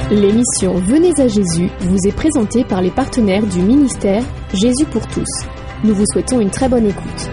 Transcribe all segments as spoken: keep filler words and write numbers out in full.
L'émission Venez à Jésus vous est présentée par les partenaires du ministère Jésus pour tous. Nous vous souhaitons une très bonne écoute.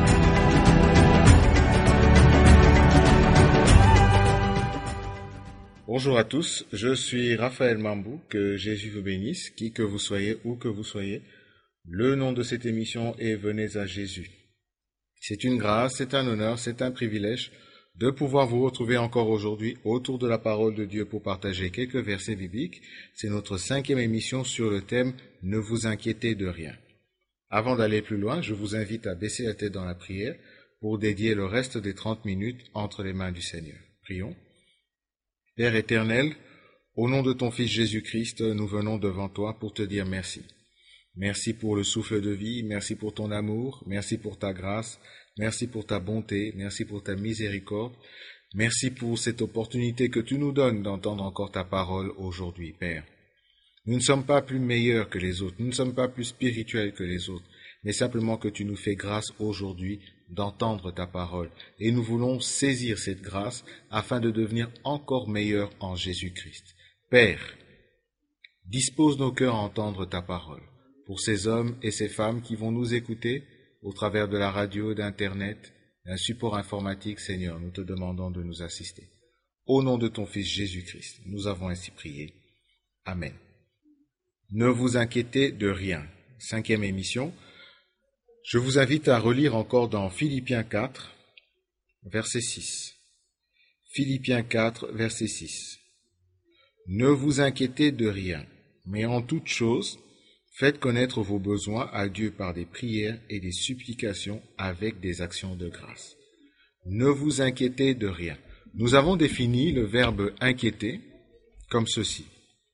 Bonjour à tous, je suis Raphaël Mambou, que Jésus vous bénisse, qui que vous soyez, où que vous soyez. Le nom de cette émission est Venez à Jésus. C'est une grâce, c'est un honneur, c'est un privilège de pouvoir vous retrouver encore aujourd'hui autour de la parole de Dieu pour partager quelques versets bibliques. C'est notre cinquième émission sur le thème « Ne vous inquiétez de rien ». Avant d'aller plus loin, je vous invite à baisser la tête dans la prière pour dédier le reste des trente minutes entre les mains du Seigneur. Prions. Père éternel, au nom de ton Fils Jésus-Christ, nous venons devant toi pour te dire merci. Merci pour le souffle de vie, merci pour ton amour, merci pour ta grâce, merci pour ta bonté, merci pour ta miséricorde, merci pour cette opportunité que tu nous donnes d'entendre encore ta parole aujourd'hui, Père. Nous ne sommes pas plus meilleurs que les autres, nous ne sommes pas plus spirituels que les autres, mais simplement que tu nous fais grâce aujourd'hui d'entendre ta parole. Et nous voulons saisir cette grâce afin de devenir encore meilleurs en Jésus-Christ. Père, dispose nos cœurs à entendre ta parole. Pour ces hommes et ces femmes qui vont nous écouter au travers de la radio, d'Internet, d'un support informatique, Seigneur, nous te demandons de nous assister. Au nom de ton Fils Jésus-Christ, nous avons ainsi prié. Amen. Ne vous inquiétez de rien. Cinquième émission. Je vous invite à relire encore dans Philippiens quatre, verset six. Philippiens quatre, verset six. Ne vous inquiétez de rien, mais en toute chose, faites connaître vos besoins à Dieu par des prières et des supplications avec des actions de grâce. Ne vous inquiétez de rien. Nous avons défini le verbe inquiéter comme ceci.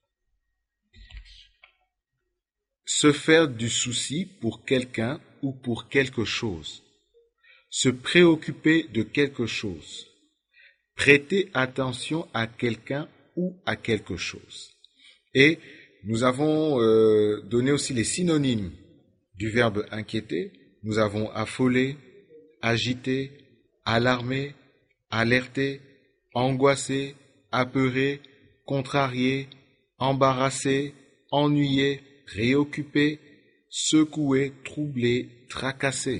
Se faire du souci pour quelqu'un ou pour quelque chose. Se préoccuper de quelque chose. Prêter attention à quelqu'un ou à quelque chose. Et nous avons euh, donné aussi les synonymes du verbe inquiéter. Nous avons affolé, agité, alarmé, alerté, angoissé, apeuré, contrarié, embarrassé, ennuyé, préoccupé, secoué, troublé, tracassé.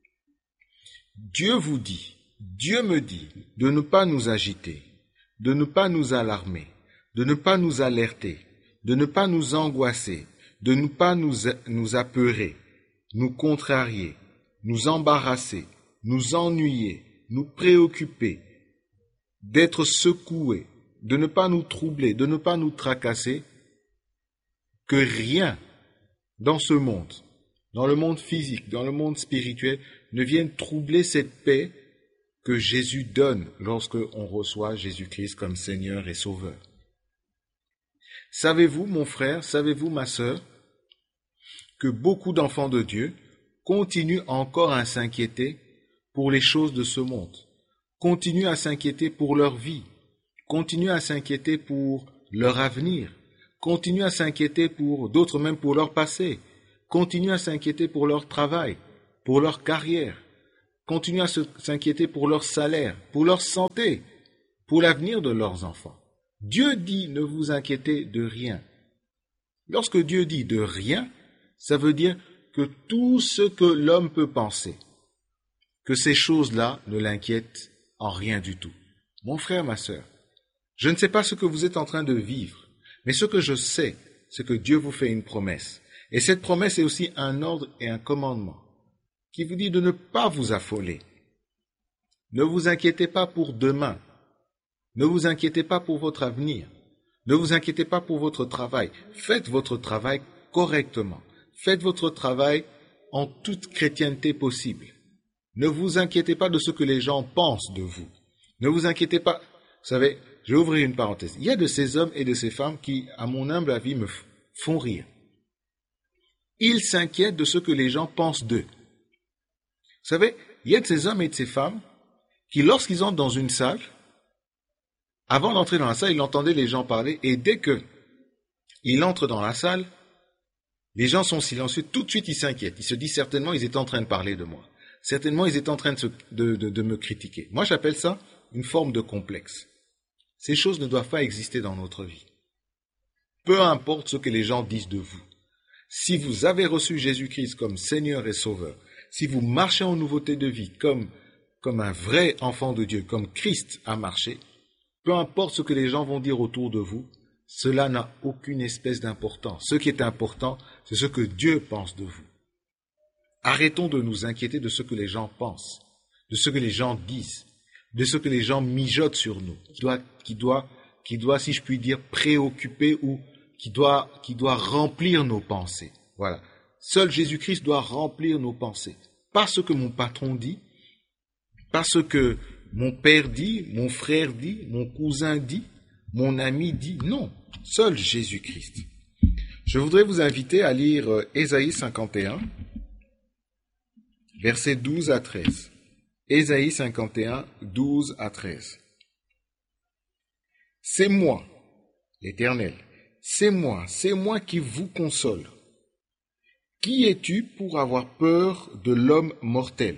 Dieu vous dit, Dieu me dit de ne pas nous agiter, de ne pas nous alarmer, de ne pas nous alerter, de ne pas nous angoisser, de ne pas nous, nous apeurer, nous contrarier, nous embarrasser, nous ennuyer, nous préoccuper, d'être secoués, de ne pas nous troubler, de ne pas nous tracasser, que rien dans ce monde, dans le monde physique, dans le monde spirituel, ne vienne troubler cette paix que Jésus donne lorsque on reçoit Jésus-Christ comme Seigneur et Sauveur. Savez-vous, mon frère, savez-vous, ma sœur, que beaucoup d'enfants de Dieu continuent encore à s'inquiéter pour les choses de ce monde, continuent à s'inquiéter pour leur vie, continuent à s'inquiéter pour leur avenir, continuent à s'inquiéter pour d'autres même pour leur passé, continuent à s'inquiéter pour leur travail, pour leur carrière, continuent à se, s'inquiéter pour leur salaire, pour leur santé, pour l'avenir de leurs enfants. Dieu dit, ne vous inquiétez de rien. Lorsque Dieu dit de rien, ça veut dire que tout ce que l'homme peut penser, que ces choses-là ne l'inquiètent en rien du tout. Mon frère, ma sœur, je ne sais pas ce que vous êtes en train de vivre, mais ce que je sais, c'est que Dieu vous fait une promesse. Et cette promesse est aussi un ordre et un commandement qui vous dit de ne pas vous affoler. Ne vous inquiétez pas pour demain. Ne vous inquiétez pas pour votre avenir. Ne vous inquiétez pas pour votre travail. Faites votre travail correctement. Faites votre travail en toute chrétienté possible. Ne vous inquiétez pas de ce que les gens pensent de vous. Ne vous inquiétez pas. Vous savez, je vais ouvrir une parenthèse. Il y a de ces hommes et de ces femmes qui, à mon humble avis, me font rire. Ils s'inquiètent de ce que les gens pensent d'eux. Vous savez, il y a de ces hommes et de ces femmes qui, lorsqu'ils entrent dans une salle, avant d'entrer dans la salle, ils entendaient les gens parler, et dès qu'ils entrent dans la salle, les gens sont silencieux, tout de suite ils s'inquiètent. Ils se disent certainement ils étaient en train de parler de moi. Certainement ils étaient en train de, se, de, de, de me critiquer. Moi j'appelle ça une forme de complexe. Ces choses ne doivent pas exister dans notre vie. Peu importe ce que les gens disent de vous. Si vous avez reçu Jésus-Christ comme Seigneur et Sauveur, si vous marchez en nouveauté de vie comme, comme un vrai enfant de Dieu, comme Christ a marché, peu importe ce que les gens vont dire autour de vous, cela n'a aucune espèce d'importance. Ce qui est important, c'est ce que Dieu pense de vous. Arrêtons de nous inquiéter de ce que les gens pensent, de ce que les gens disent, de ce que les gens mijotent sur nous, qui doit, qui doit, qui doit, si je puis dire, préoccuper ou qui doit, qui doit remplir nos pensées. Voilà. Seul Jésus-Christ doit remplir nos pensées. Pas ce que mon patron dit, pas ce que mon père dit, mon frère dit, mon cousin dit, mon ami dit. Non, seul Jésus-Christ. Je voudrais vous inviter à lire Ésaïe cinquante et un, versets douze à treize. Ésaïe cinquante et un, douze à treize. C'est moi, l'Éternel, c'est moi, c'est moi qui vous console. Qui es-tu pour avoir peur de l'homme mortel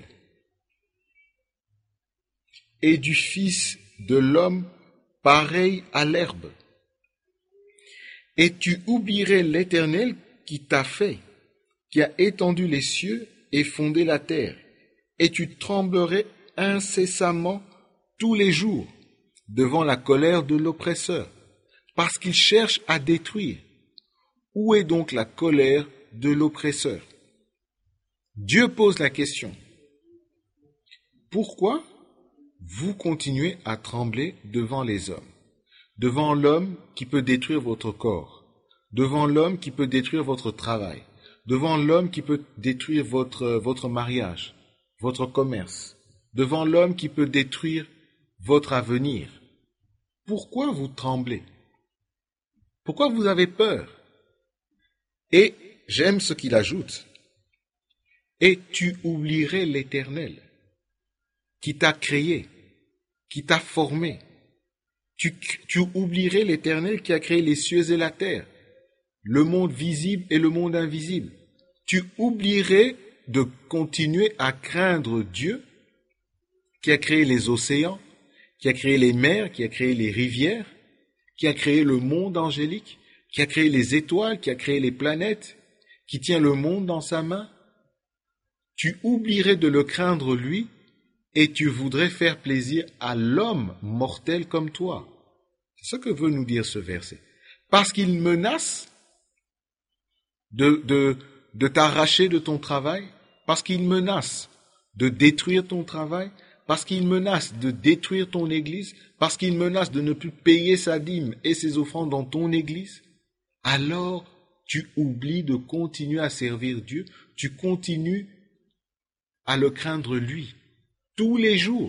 et du Fils de l'homme pareil à l'herbe? Et tu oublierais l'Éternel qui t'a fait, qui a étendu les cieux et fondé la terre, et tu tremblerais incessamment tous les jours devant la colère de l'oppresseur, parce qu'il cherche à détruire. Où est donc la colère de l'oppresseur? Dieu pose la question. Pourquoi vous continuez à trembler devant les hommes, devant l'homme qui peut détruire votre corps, devant l'homme qui peut détruire votre travail, devant l'homme qui peut détruire votre, votre mariage, votre commerce, devant l'homme qui peut détruire votre avenir? Pourquoi vous tremblez? Pourquoi vous avez peur? Et j'aime ce qu'il ajoute. Et tu oublierais l'Éternel qui t'a créé, qui t'a formé. Tu, tu oublierais l'Éternel qui a créé les cieux et la terre, le monde visible et le monde invisible. Tu oublierais de continuer à craindre Dieu qui a créé les océans, qui a créé les mers, qui a créé les rivières, qui a créé le monde angélique, qui a créé les étoiles, qui a créé les planètes, qui tient le monde dans sa main. Tu oublierais de le craindre lui et tu voudrais faire plaisir à l'homme mortel comme toi. C'est ce que veut nous dire ce verset. Parce qu'il menace de, de, de t'arracher de ton travail, parce qu'il menace de détruire ton travail, parce qu'il menace de détruire ton église, parce qu'il menace de ne plus payer sa dîme et ses offrandes dans ton église, alors tu oublies de continuer à servir Dieu, tu continues à le craindre lui, tous les jours.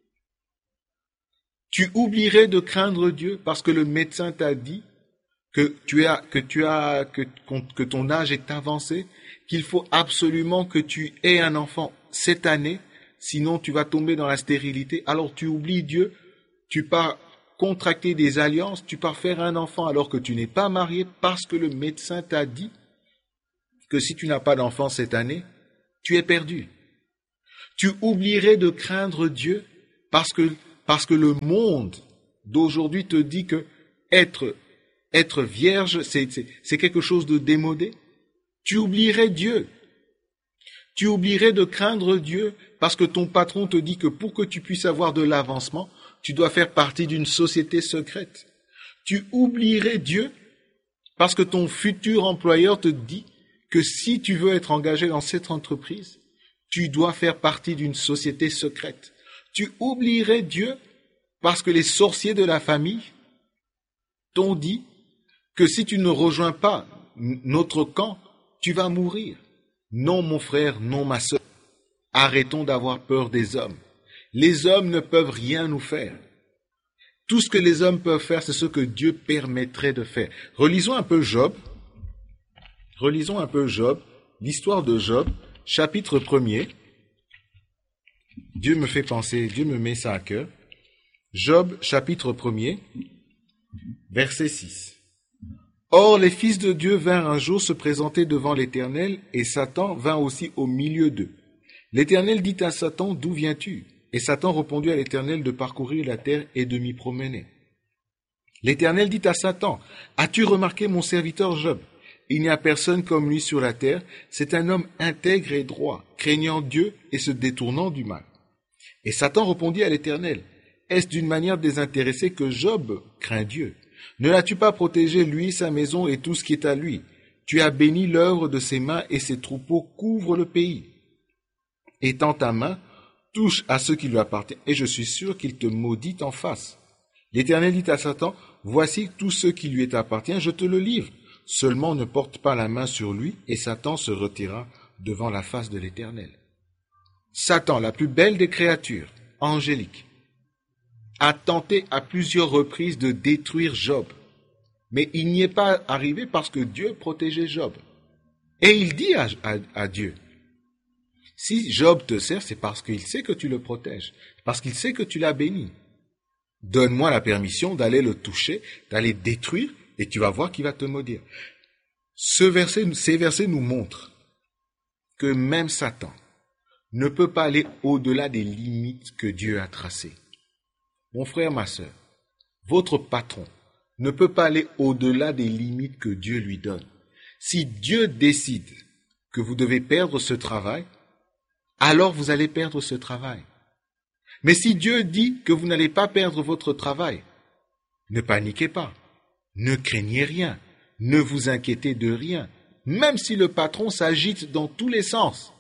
Tu oublierais de craindre Dieu parce que le médecin t'a dit que tu as, que tu as, que, que ton âge est avancé, qu'il faut absolument que tu aies un enfant cette année, sinon tu vas tomber dans la stérilité. Alors tu oublies Dieu, tu pars contracter des alliances, tu pars faire un enfant alors que tu n'es pas marié parce que le médecin t'a dit que si tu n'as pas d'enfant cette année, tu es perdu. Tu oublierais de craindre Dieu parce que, parce que le monde d'aujourd'hui te dit que être, être vierge, c'est, c'est, c'est quelque chose de démodé. Tu oublierais Dieu. Tu oublierais de craindre Dieu parce que ton patron te dit que pour que tu puisses avoir de l'avancement, tu dois faire partie d'une société secrète. Tu oublierais Dieu parce que ton futur employeur te dit que si tu veux être engagé dans cette entreprise, tu dois faire partie d'une société secrète. Tu oublierais Dieu parce que les sorciers de la famille t'ont dit que si tu ne rejoins pas notre camp, tu vas mourir. Non, mon frère, non, ma sœur. Arrêtons d'avoir peur des hommes. Les hommes ne peuvent rien nous faire. Tout ce que les hommes peuvent faire, c'est ce que Dieu permettrait de faire. Relisons un peu Job. Relisons un peu Job, l'histoire de Job, chapitre premier. Dieu me fait penser, Dieu me met ça à cœur. Job, chapitre premier, verset six. Or, les fils de Dieu vinrent un jour se présenter devant l'Éternel, et Satan vint aussi au milieu d'eux. L'Éternel dit à Satan, « D'où viens-tu » Et Satan répondit à l'Éternel de parcourir la terre et de m'y promener. L'Éternel dit à Satan, « As-tu remarqué mon serviteur Job? Il n'y a personne comme lui sur la terre, c'est un homme intègre et droit, craignant Dieu et se détournant du mal. » Et Satan répondit à l'Éternel, « Est-ce d'une manière désintéressée que Job craint Dieu? Ne l'as-tu pas protégé, lui, sa maison et tout ce qui est à lui? Tu as béni l'œuvre de ses mains et ses troupeaux couvrent le pays. Étends ta main, touche à ce qui lui appartient, et je suis sûr qu'il te maudit en face. » L'Éternel dit à Satan, « Voici tout ce qui lui est appartient, je te le livre. Seulement ne porte pas la main sur lui. » Et Satan se retira devant la face de l'Éternel. Satan, la plus belle des créatures, angélique, a tenté à plusieurs reprises de détruire Job. Mais il n'y est pas arrivé parce que Dieu protégeait Job. Et il dit à, à, à Dieu, « Si Job te sert, c'est parce qu'il sait que tu le protèges, parce qu'il sait que tu l'as béni. Donne-moi la permission d'aller le toucher, d'aller détruire, et tu vas voir qu'il va te maudire. » Ce verset, ces versets nous montrent que même Satan ne peut pas aller au-delà des limites que Dieu a tracées. Mon frère, ma sœur, votre patron ne peut pas aller au-delà des limites que Dieu lui donne. Si Dieu décide que vous devez perdre ce travail, alors vous allez perdre ce travail. Mais si Dieu dit que vous n'allez pas perdre votre travail, ne paniquez pas, ne craignez rien, ne vous inquiétez de rien, même si le patron s'agite dans tous les sens.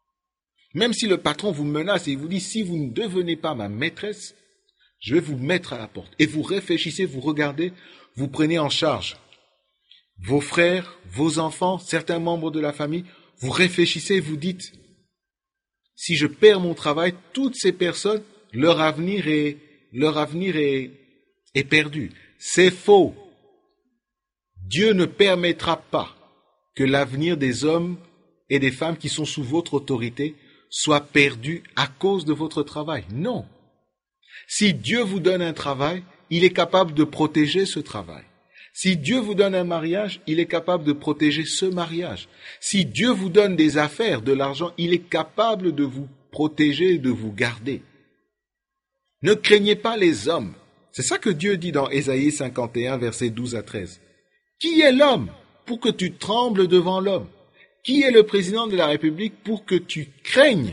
Même si le patron vous menace et vous dit, si vous ne devenez pas ma maîtresse, je vais vous mettre à la porte. Et vous réfléchissez, vous regardez, vous prenez en charge vos frères, vos enfants, certains membres de la famille, vous réfléchissez et vous dites, si je perds mon travail, toutes ces personnes, leur avenir est, leur avenir est, est perdu. C'est faux. Dieu ne permettra pas que l'avenir des hommes et des femmes qui sont sous votre autorité soit perdu à cause de votre travail. Non. Si Dieu vous donne un travail, il est capable de protéger ce travail. Si Dieu vous donne un mariage, il est capable de protéger ce mariage. Si Dieu vous donne des affaires, de l'argent, il est capable de vous protéger et de vous garder. Ne craignez pas les hommes. C'est ça que Dieu dit dans Ésaïe cinquante et un, versets douze à treize. Qui est l'homme pour que tu trembles devant l'homme? Qui est le président de la République pour que tu craignes?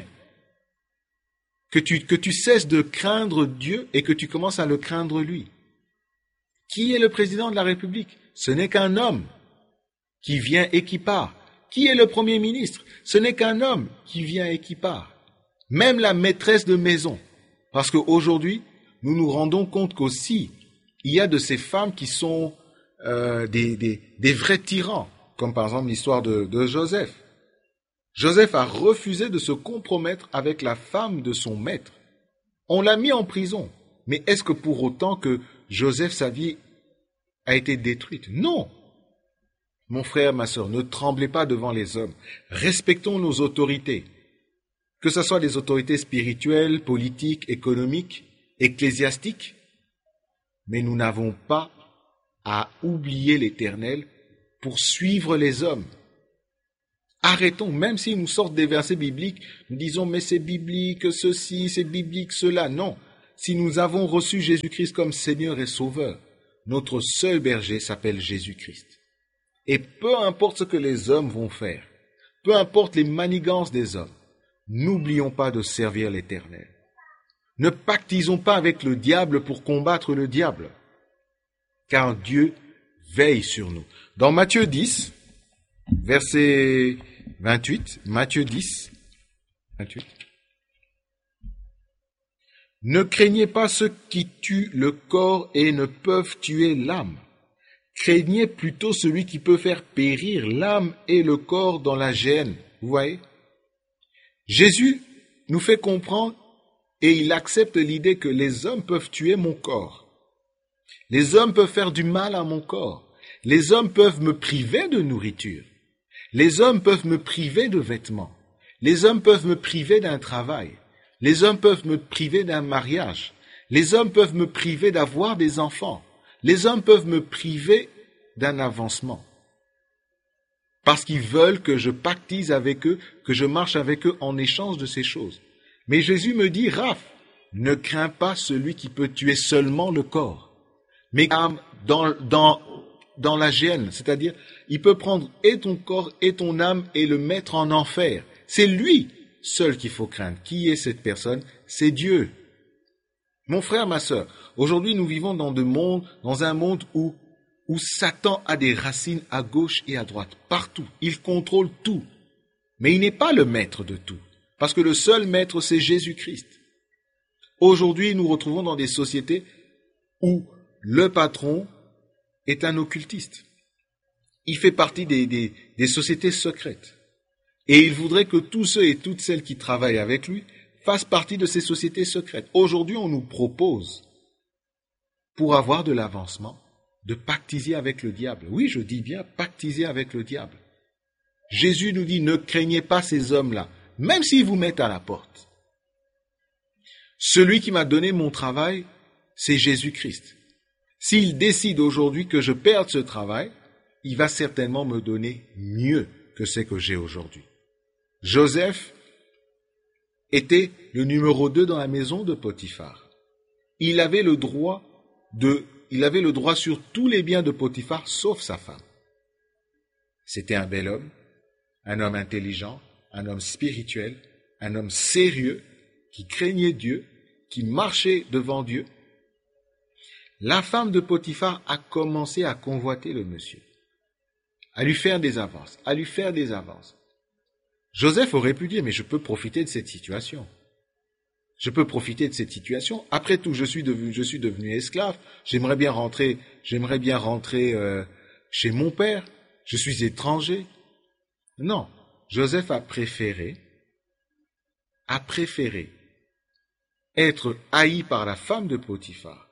Que tu, que tu cesses de craindre Dieu et que tu commences à le craindre lui. Qui est le président de la République? Ce n'est qu'un homme qui vient et qui part. Qui est le Premier ministre? Ce n'est qu'un homme qui vient et qui part. Même la maîtresse de maison. Parce qu'aujourd'hui, nous nous rendons compte qu'aussi, il y a de ces femmes qui sont euh, des, des, des vrais tyrans, comme par exemple l'histoire de, de Joseph. Joseph a refusé de se compromettre avec la femme de son maître. On l'a mis en prison. Mais est-ce que pour autant que Joseph, sa vie a été détruite? Non. Mon frère, ma sœur, ne tremblez pas devant les hommes. Respectons nos autorités. Que ce soit les autorités spirituelles, politiques, économiques, ecclésiastiques. Mais nous n'avons pas à oublier l'Éternel pour suivre les hommes. Arrêtons, même s'ils nous sortent des versets bibliques, nous disons, mais c'est biblique, ceci, c'est biblique, cela. Non. Si nous avons reçu Jésus-Christ comme Seigneur et Sauveur, notre seul berger s'appelle Jésus-Christ. Et peu importe ce que les hommes vont faire, peu importe les manigances des hommes, n'oublions pas de servir l'Éternel. Ne pactisons pas avec le diable pour combattre le diable, car Dieu veille sur nous. Dans Matthieu dix, verset vingt-huit, Matthieu dix, vingt-huit. Ne craignez pas ceux qui tuent le corps et ne peuvent tuer l'âme. Craignez plutôt celui qui peut faire périr l'âme et le corps dans la géhenne. Vous voyez? Jésus nous fait comprendre et il accepte l'idée que les hommes peuvent tuer mon corps. Les hommes peuvent faire du mal à mon corps. Les hommes peuvent me priver de nourriture. Les hommes peuvent me priver de vêtements. Les hommes peuvent me priver d'un travail. Les hommes peuvent me priver d'un mariage. Les hommes peuvent me priver d'avoir des enfants. Les hommes peuvent me priver d'un avancement. Parce qu'ils veulent que je pactise avec eux, que je marche avec eux en échange de ces choses. Mais Jésus me dit, Raph, ne crains pas celui qui peut tuer seulement le corps, mais âme dans, dans, dans la géhenne. C'est-à-dire, il peut prendre et ton corps et ton âme et le mettre en enfer. C'est lui seul qu'il faut craindre. Qui est cette personne? C'est Dieu. Mon frère, ma sœur, aujourd'hui nous vivons dans, de monde, dans un monde où, où Satan a des racines à gauche et à droite, partout. Il contrôle tout. Mais il n'est pas le maître de tout. Parce que le seul maître, c'est Jésus-Christ. Aujourd'hui, nous nous retrouvons dans des sociétés où le patron est un occultiste. Il fait partie des, des, des sociétés secrètes. Et il voudrait que tous ceux et toutes celles qui travaillent avec lui fassent partie de ces sociétés secrètes. Aujourd'hui, on nous propose, pour avoir de l'avancement, de pactiser avec le diable. Oui, je dis bien pactiser avec le diable. Jésus nous dit, ne craignez pas ces hommes-là, même s'ils vous mettent à la porte. Celui qui m'a donné mon travail, c'est Jésus-Christ. S'il décide aujourd'hui que je perde ce travail, il va certainement me donner mieux que ce que j'ai aujourd'hui. Joseph était le numéro deux dans la maison de Potiphar. Il avait le droit de, il avait le droit sur tous les biens de Potiphar, sauf sa femme. C'était un bel homme, un homme intelligent, un homme spirituel, un homme sérieux, qui craignait Dieu, qui marchait devant Dieu. La femme de Potiphar a commencé à convoiter le monsieur, à lui faire des avances, à lui faire des avances. Joseph aurait pu dire, mais je peux profiter de cette situation. Je peux profiter de cette situation. Après tout, je suis devenu, je suis devenu esclave. J'aimerais bien rentrer, j'aimerais bien rentrer euh, chez mon père. Je suis étranger. Non, Joseph a préféré, a préféré être haï par la femme de Potiphar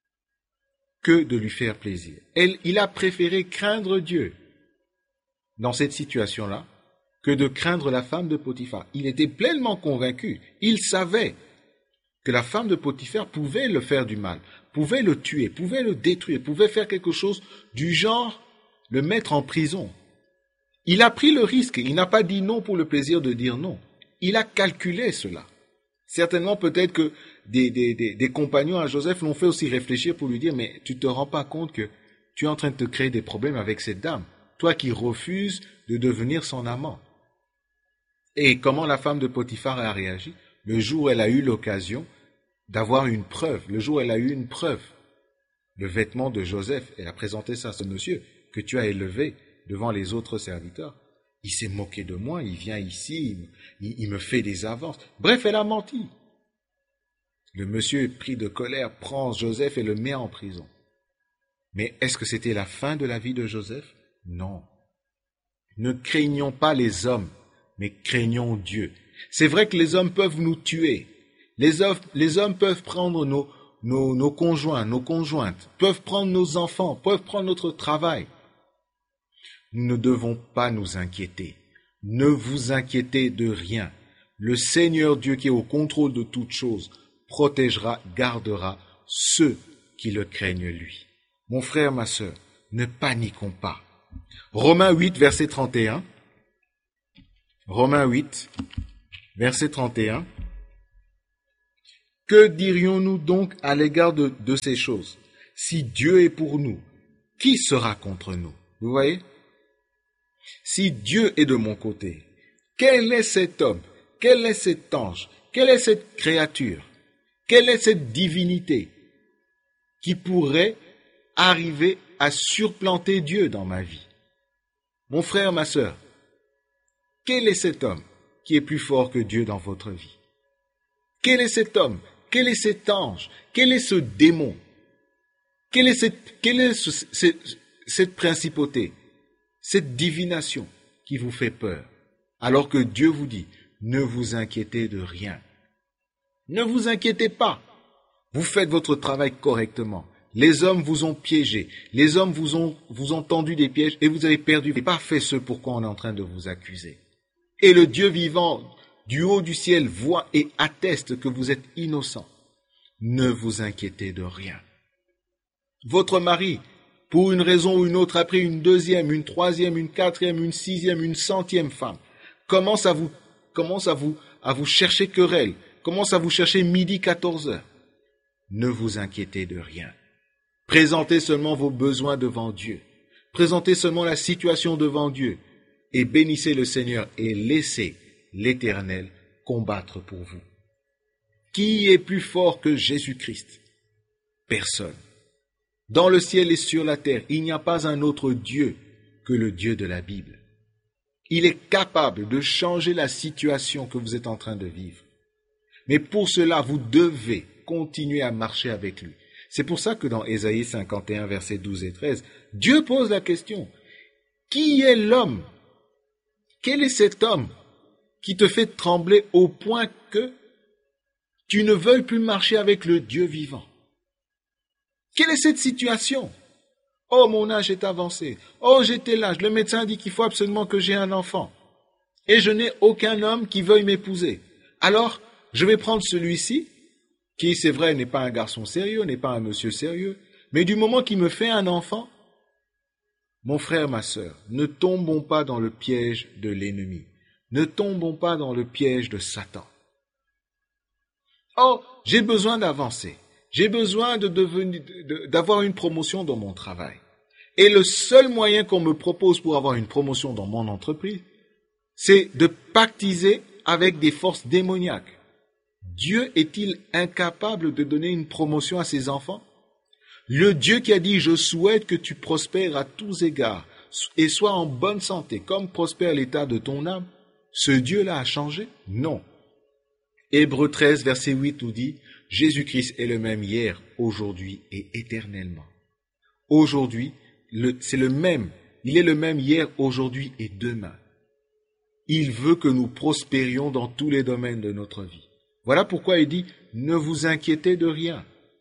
que de lui faire plaisir. Elle, il a préféré craindre Dieu dans cette situation-là que de craindre la femme de Potiphar. Il était pleinement convaincu. Il savait que la femme de Potiphar pouvait le faire du mal, pouvait le tuer, pouvait le détruire, pouvait faire quelque chose du genre le mettre en prison. Il a pris le risque. Il n'a pas dit non pour le plaisir de dire non. Il a calculé cela. Certainement, peut-être que des, des, des, des compagnons à Joseph l'ont fait aussi réfléchir pour lui dire, mais tu te rends pas compte que tu es en train de te créer des problèmes avec cette dame, toi qui refuses de devenir son amant. Et comment la femme de Potiphar a réagi? Le jour où elle a eu l'occasion d'avoir une preuve, le jour où elle a eu une preuve, le vêtement de Joseph, elle a présenté ça à ce monsieur que tu as élevé devant les autres serviteurs. Il s'est moqué de moi, il vient ici, il, il me fait des avances. Bref, elle a menti. Le monsieur, pris de colère, prend Joseph et le met en prison. Mais est-ce que c'était la fin de la vie de Joseph? Non. Ne craignons pas les hommes, mais craignons Dieu. C'est vrai que les hommes peuvent nous tuer. Les hommes, les hommes peuvent prendre nos, nos, nos conjoints, nos conjointes, peuvent prendre nos enfants, peuvent prendre notre travail. Nous ne devons pas nous inquiéter. Ne vous inquiétez de rien. Le Seigneur Dieu qui est au contrôle de toutes choses protégera, gardera ceux qui le craignent lui. Mon frère, ma sœur, ne paniquons pas. Romains huit, verset trente et un. Romains huit, verset trente et un. Que dirions-nous donc à l'égard de, de ces choses? Si Dieu est pour nous, qui sera contre nous? Vous voyez? Si Dieu est de mon côté, quel est cet homme? Quel est cet ange? Quelle est cette créature? Quelle est cette divinité qui pourrait arriver à surplanter Dieu dans ma vie? Mon frère, ma sœur, quel est cet homme qui est plus fort que Dieu dans votre vie? Quel est cet homme? Quel est cet ange? Quel est ce démon? Quelle est cette, quelle est ce, cette, cette principauté? Cette divination qui vous fait peur, alors que Dieu vous dit, ne vous inquiétez de rien. Ne vous inquiétez pas. Vous faites votre travail correctement. Les hommes vous ont piégé. Les hommes vous ont, vous ont tendu des pièges et vous avez perdu. Vous n'avez pas fait ce pourquoi on est en train de vous accuser. Et le Dieu vivant, du haut du ciel, voit et atteste que vous êtes innocent. Ne vous inquiétez de rien. Votre mari, pour une raison ou une autre, a pris une deuxième, une troisième, une quatrième, une sixième, une centième femme, commence à vous, commence à vous, à vous chercher querelle, commence à vous chercher midi, quatorze heures. Ne vous inquiétez de rien. Présentez seulement vos besoins devant Dieu. Présentez seulement la situation devant Dieu et bénissez le Seigneur et laissez l'Éternel combattre pour vous. Qui est plus fort que Jésus-Christ? Personne. Dans le ciel et sur la terre, il n'y a pas un autre Dieu que le Dieu de la Bible. Il est capable de changer la situation que vous êtes en train de vivre. Mais pour cela, vous devez continuer à marcher avec lui. C'est pour ça que dans Ésaïe cinquante et un, versets douze et treize, Dieu pose la question, qui est l'homme? Quel est cet homme qui te fait trembler au point que tu ne veuilles plus marcher avec le Dieu vivant? Quelle est cette situation? Oh, mon âge est avancé. Oh, j'étais l'âge. Le médecin dit qu'il faut absolument que j'ai un enfant. Et je n'ai aucun homme qui veuille m'épouser. Alors, je vais prendre celui-ci, qui, c'est vrai, n'est pas un garçon sérieux, n'est pas un monsieur sérieux, mais du moment qu'il me fait un enfant, mon frère, ma sœur, ne tombons pas dans le piège de l'ennemi. Ne tombons pas dans le piège de Satan. Oh, j'ai besoin d'avancer. J'ai besoin de devenir, de, d'avoir une promotion dans mon travail. Et le seul moyen qu'on me propose pour avoir une promotion dans mon entreprise, c'est de pactiser avec des forces démoniaques. Dieu est-il incapable de donner une promotion à ses enfants? Le Dieu qui a dit « Je souhaite que tu prospères à tous égards et sois en bonne santé, comme prospère l'état de ton âme », ce Dieu-là a changé? Non. Hébreux treize, verset huit nous dit « Jésus-Christ est le même hier, aujourd'hui et éternellement ». Aujourd'hui, le, c'est le même. Il est le même hier, aujourd'hui et demain. Il veut que nous prospérions dans tous les domaines de notre vie. Voilà pourquoi il dit « Ne vous inquiétez de rien ».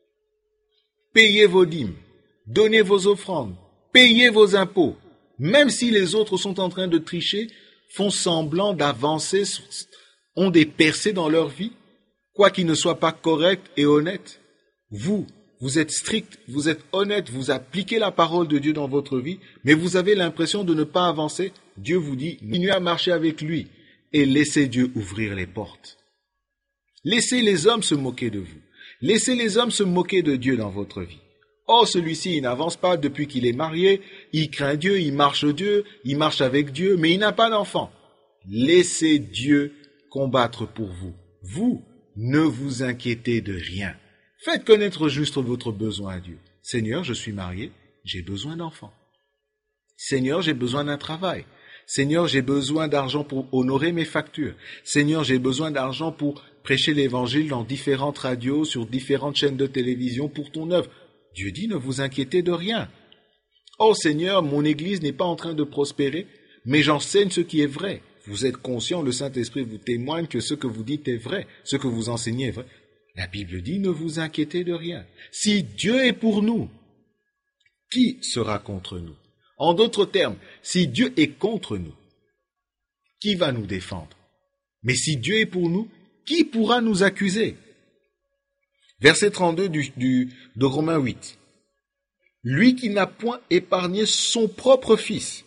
Payez vos dîmes, donnez vos offrandes, payez vos impôts. Même si les autres sont en train de tricher, font semblant d'avancer, ont des percées dans leur vie, quoi qu'ils ne soient pas corrects et honnêtes. Vous, vous êtes strict, vous êtes honnête, vous appliquez la parole de Dieu dans votre vie, mais vous avez l'impression de ne pas avancer. Dieu vous dit, continuez à marcher avec lui et laissez Dieu ouvrir les portes. Laissez les hommes se moquer de vous. Laissez les hommes se moquer de Dieu dans votre vie. Oh, celui-ci, il n'avance pas depuis qu'il est marié, il craint Dieu, il marche Dieu, il marche avec Dieu, mais il n'a pas d'enfant. Laissez Dieu combattre pour vous. Vous, ne vous inquiétez de rien. Faites connaître juste votre besoin à Dieu. Seigneur, je suis marié, j'ai besoin d'enfants. Seigneur, j'ai besoin d'un travail. Seigneur, j'ai besoin d'argent pour honorer mes factures. Seigneur, j'ai besoin d'argent pour prêcher l'évangile dans différentes radios, sur différentes chaînes de télévision pour ton œuvre. Dieu dit, ne vous inquiétez de rien. Oh Seigneur, mon Église n'est pas en train de prospérer, mais j'enseigne ce qui est vrai. Vous êtes conscient, le Saint-Esprit vous témoigne que ce que vous dites est vrai, ce que vous enseignez est vrai. La Bible dit, ne vous inquiétez de rien. Si Dieu est pour nous, qui sera contre nous? En d'autres termes, si Dieu est contre nous, qui va nous défendre? Mais si Dieu est pour nous, qui pourra nous accuser? Verset trente-deux du, du, de Romains huit. Lui qui n'a point épargné son propre fils,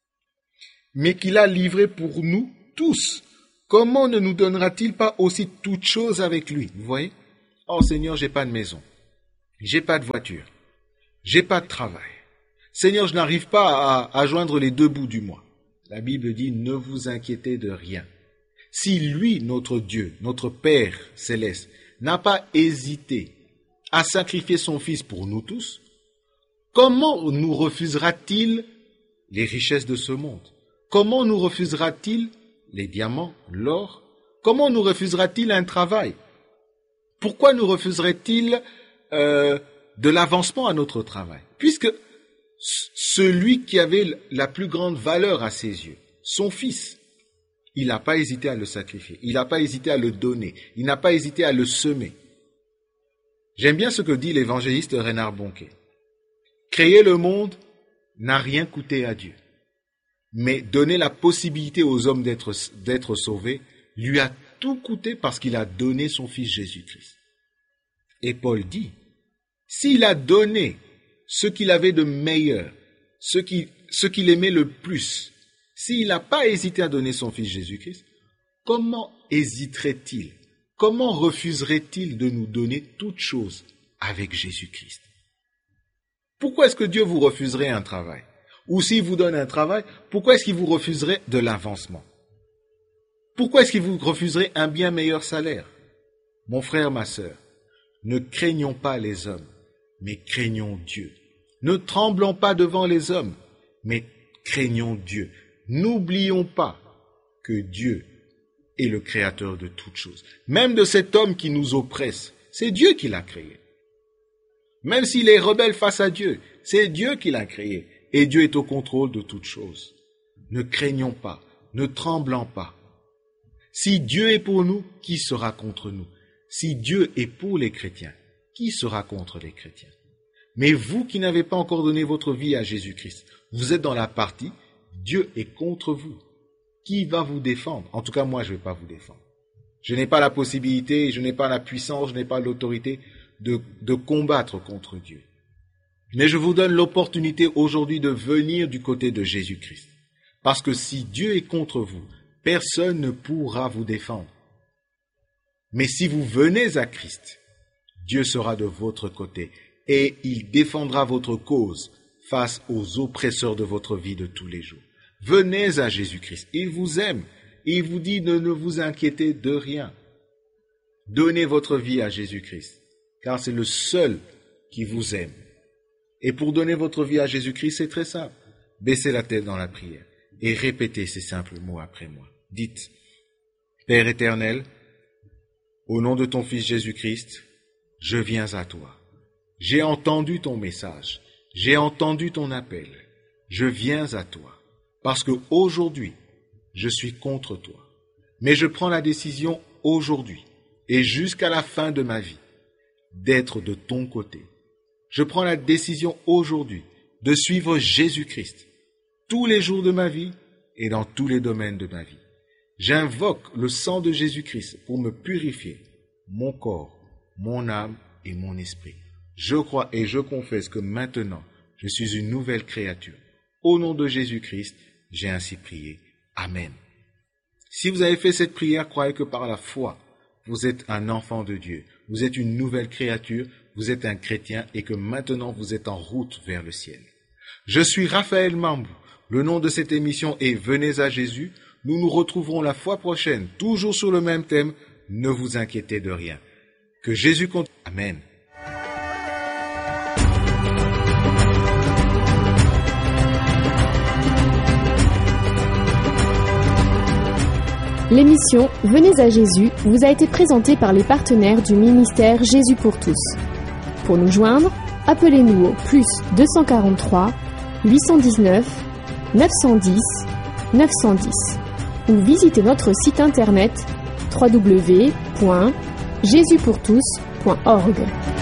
mais qui l'a livré pour nous tous, comment ne nous donnera-t-il pas aussi toutes choses avec lui? Vous voyez? Oh Seigneur, j'ai pas de maison, j'ai pas de voiture, j'ai pas de travail. Seigneur, je n'arrive pas à, à joindre les deux bouts du mois. La Bible dit, ne vous inquiétez de rien. Si lui, notre Dieu, notre Père céleste, n'a pas hésité à sacrifier son Fils pour nous tous, comment nous refusera-t-il les richesses de ce monde? Comment nous refusera-t-il les diamants, l'or? Comment nous refusera-t-il un travail? Pourquoi nous refuserait-il euh, de l'avancement à notre travail? Puisque celui qui avait la plus grande valeur à ses yeux, son Fils, il n'a pas hésité à le sacrifier, il n'a pas hésité à le donner, il n'a pas hésité à le semer. J'aime bien ce que dit l'évangéliste Reinhard Bonnke. Créer le monde n'a rien coûté à Dieu, mais donner la possibilité aux hommes d'être, d'être sauvés lui a tout coûté parce qu'il a donné son Fils Jésus-Christ. Et Paul dit, s'il a donné ce qu'il avait de meilleur, ce qu'il, ce qu'il aimait le plus, s'il n'a pas hésité à donner son Fils Jésus-Christ, comment hésiterait-il? Comment refuserait-il de nous donner toutes choses avec Jésus-Christ? Pourquoi est-ce que Dieu vous refuserait un travail? Ou s'il vous donne un travail, pourquoi est-ce qu'il vous refuserait de l'avancement? Pourquoi est-ce qu'il vous refuserait un bien meilleur salaire? Mon frère, ma sœur, ne craignons pas les hommes, mais craignons Dieu. Ne tremblons pas devant les hommes, mais craignons Dieu. N'oublions pas que Dieu est le créateur de toutes choses. Même de cet homme qui nous oppresse, c'est Dieu qui l'a créé. Même s'il est rebelle face à Dieu, c'est Dieu qui l'a créé. Et Dieu est au contrôle de toutes choses. Ne craignons pas, ne tremblons pas. Si Dieu est pour nous, qui sera contre nous? Si Dieu est pour les chrétiens, qui sera contre les chrétiens? Mais vous qui n'avez pas encore donné votre vie à Jésus-Christ, vous êtes dans la partie, Dieu est contre vous. Qui va vous défendre? En tout cas, moi, je ne vais pas vous défendre. Je n'ai pas la possibilité, je n'ai pas la puissance, je n'ai pas l'autorité de, de combattre contre Dieu. Mais je vous donne l'opportunité aujourd'hui de venir du côté de Jésus-Christ. Parce que si Dieu est contre vous, personne ne pourra vous défendre. Mais si vous venez à Christ, Dieu sera de votre côté et il défendra votre cause face aux oppresseurs de votre vie de tous les jours. Venez à Jésus-Christ, il vous aime, il vous dit de ne vous inquiéter de rien. Donnez votre vie à Jésus-Christ, car c'est le seul qui vous aime. Et pour donner votre vie à Jésus-Christ, c'est très simple. Baissez la tête dans la prière et répétez ces simples mots après moi. Dites, Père éternel, au nom de ton Fils Jésus-Christ, je viens à toi. J'ai entendu ton message, j'ai entendu ton appel. Je viens à toi, parce que aujourd'hui, je suis contre toi. Mais je prends la décision aujourd'hui et jusqu'à la fin de ma vie d'être de ton côté. Je prends la décision aujourd'hui de suivre Jésus-Christ tous les jours de ma vie et dans tous les domaines de ma vie. J'invoque le sang de Jésus-Christ pour me purifier, mon corps, mon âme et mon esprit. Je crois et je confesse que maintenant, je suis une nouvelle créature. Au nom de Jésus-Christ, j'ai ainsi prié. Amen. Si vous avez fait cette prière, croyez que par la foi, vous êtes un enfant de Dieu. Vous êtes une nouvelle créature, vous êtes un chrétien et que maintenant vous êtes en route vers le ciel. Je suis Raphaël Mambou. Le nom de cette émission est Venez à Jésus. Nous nous retrouverons la fois prochaine, toujours sur le même thème. Ne vous inquiétez de rien. Que Jésus continue. Amen. L'émission Venez à Jésus vous a été présentée par les partenaires du ministère Jésus pour tous. Pour nous joindre, appelez-nous au plus deux cent quarante-trois huit cent dix-neuf neuf cent dix neuf cent dix ou visitez notre site internet w w w point jésus pour tous point org.